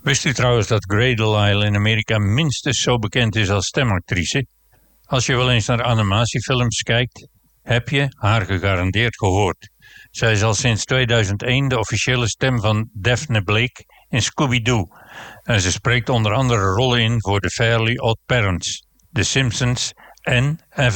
Wist u trouwens dat Grey DeLisle in Amerika minstens zo bekend is als stemactrice? Als je wel eens naar animatiefilms kijkt, heb je haar gegarandeerd gehoord. Zij is al sinds 2001 de officiële stem van Daphne Blake in Scooby-Doo. En ze spreekt onder andere rollen in voor The Fairly Odd Parents, The Simpsons en Avatar.